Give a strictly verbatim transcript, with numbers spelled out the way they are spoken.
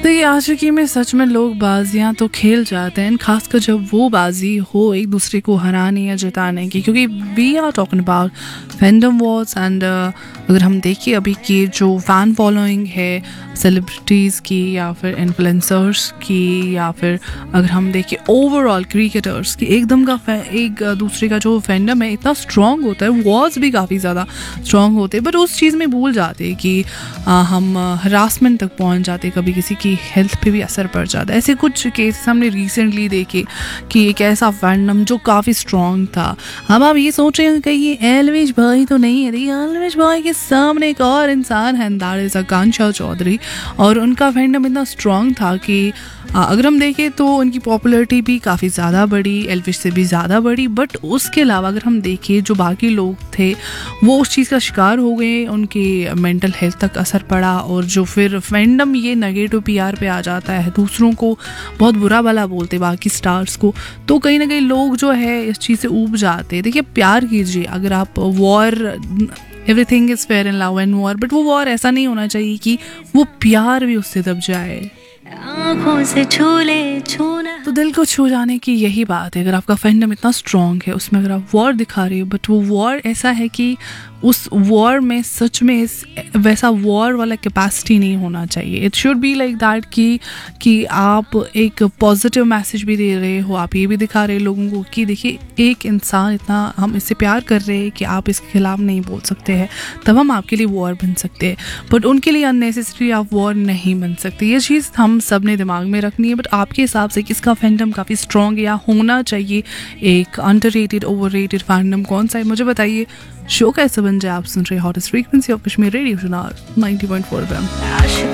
देखिए आशिकी में सच में लोग बाजियां तो खेल जाते हैं, खासकर जब वो बाजी हो एक दूसरे को हराने या जिताने की, क्योंकि we are talking about fandom Wars and अगर हम देखिए अभी की जो फ़ैन फॉलोइंग है सेलिब्रिटीज़ की या फिर इन्फ्लुएंसर्स की, या फिर अगर हम देखें ओवरऑल क्रिकेटर्स की, एकदम का एक दूसरे का जो फैंडम है इतना स्ट्रॉन्ग होता है, वॉर्स भी काफ़ी ज़्यादा स्ट्रॉन्ग होते हैं, बट उस चीज़ में भूल जाते हैं कि आ, हम हरासमेंट तक पहुंच जाते, कभी किसी की हेल्थ पे भी असर पड़ जाता है। ऐसे कुछ केसेस हमने रिसेंटली देखे कि एक ऐसा फैंडम जो काफ़ी स्ट्रॉन्ग था। अब आप ये सोच रहे हैं कहीं एलविश भाई तो नहीं है, देखिए एलविश भाई के सामने एक और इंसान है, दैट इज़ आकांक्षा चौधरी, और उनका फैंडम इतना स्ट्रॉन्ग था कि अगर हम देखें तो उनकी पॉपुलैरिटी भी काफ़ी ज़्यादा बढ़ी, एल्विश से भी ज़्यादा बढ़ी, बट उसके अलावा अगर हम देखें जो बाकी लोग थे वो उस चीज़ का शिकार हो गए, उनके मेंटल हेल्थ तक असर पड़ा, और जो फिर फैंडम ये नेगेटिव पीआर पे आ जाता है, दूसरों को बहुत बुरा भला बोलते बाकी स्टार्स को, तो कहीं ना कहीं लोग जो है इस चीज़ से ऊब जाते। देखिए प्यार कीजिए, अगर आप war everything is fair in love and war, but वो वॉर ऐसा नहीं होना चाहिए कि वो प्यार भी उससे दब जाए। आँखों से छू ले छूना, तो दिल को छू जाने की यही बात है। अगर आपका फैंडम इतना स्ट्रॉन्ग है, उसमें अगर आप वॉर दिखा रहे हो, बट वो वॉर ऐसा है कि उस वॉर में सच में इस वैसा वॉर वाला कैपेसिटी नहीं होना चाहिए। It should be like that कि कि आप एक पॉजिटिव मैसेज भी दे रहे हो, आप ये भी दिखा रहे लोगों को कि देखिए एक इंसान इतना, हम इससे प्यार कर रहे हैं कि आप इसके खिलाफ नहीं बोल सकते हैं, तब हम आपके लिए वॉर बन सकते हैं, बट उनके लिए अननेसेसरी आप वॉर नहीं बन सकते। ये चीज़ हम सब ने दिमाग में रखनी है। बट आपके हिसाब से किसका फैंडम काफ़ी स्ट्रॉन्ग या होना चाहिए, एक अंडररेटेड ओवररेटेड फैंडम कौन सा है, मुझे बताइए। शो कैसे बन जाए, आप सुन रहे hottest frequency of Kashmir radio सुनार ninety point four F M.